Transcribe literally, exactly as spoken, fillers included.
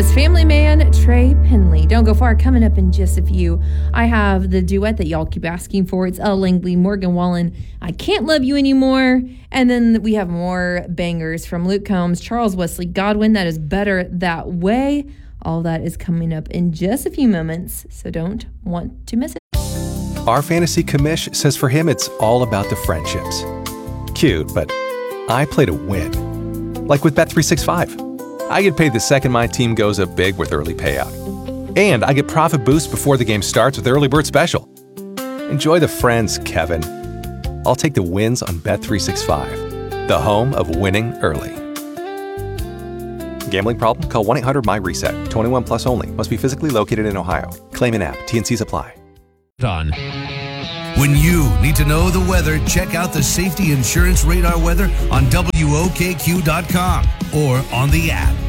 Family man Trey Penley. Don't go far. Coming up in just a few, I have the duet that y'all keep asking for. It's Elle Langley, Morgan Wallen, I Can't Love You Anymore. And then we have more bangers from Luke Combs, Charles Wesley Godwin. That is Better That Way. All that is coming up in just a few moments, so don't want to miss it. Our fantasy commish says for him it's all about the friendships. Cute, but I play to win. Like with Bet three sixty-five. I get paid the second my team goes up big with early payout. And I get profit boost before the game starts with Early Bird Special. Enjoy the friends, Kevin. I'll take the wins on Bet three sixty-five, the home of winning early. Gambling problem? Call one eight hundred my reset. twenty-one plus only. Must be physically located in Ohio. Claim an app. T N Cs apply. On. When you need to know the weather, check out the Safety Insurance Radar weather on W O K Q dot com or on the app.